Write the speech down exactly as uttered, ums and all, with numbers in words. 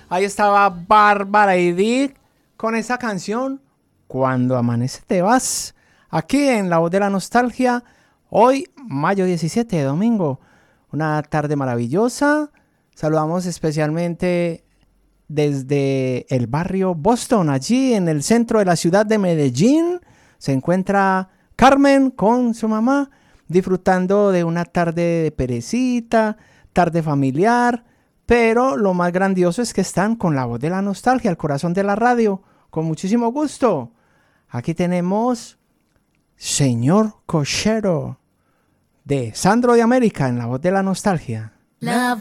Ahí estaba Bárbara y Dick con esa canción, Cuando amanece te vas. Aquí en La Voz de la Nostalgia, hoy, mayo diecisiete, domingo. Una tarde maravillosa. Saludamos especialmente desde el barrio Boston, allí en el centro de la ciudad de Medellín. Se encuentra Carmen con su mamá, disfrutando de una tarde de perecita, tarde familiar. Pero lo más grandioso es que están con La Voz de la Nostalgia, el corazón de la radio, con muchísimo gusto. Aquí tenemos Señor Cochero, de Sandro de América, en La Voz de la Nostalgia. La